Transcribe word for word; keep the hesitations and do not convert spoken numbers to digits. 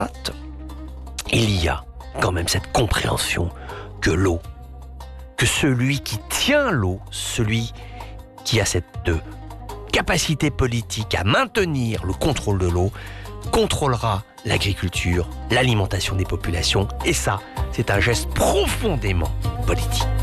il y a quand même cette compréhension que l'eau, que celui qui tient l'eau, celui qui a cette euh, capacité politique à maintenir le contrôle de l'eau, contrôlera l'agriculture, l'alimentation des populations. Et ça, c'est un geste profondément politique.